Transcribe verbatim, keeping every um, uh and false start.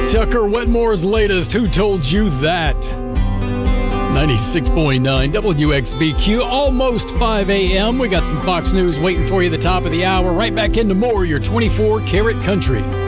Tucker Wetmore's latest, Who Told You That? ninety-six point nine W X B Q, almost five a.m. We got some Fox News waiting for you at the top of the hour. Right back into more, your twenty-four karat country.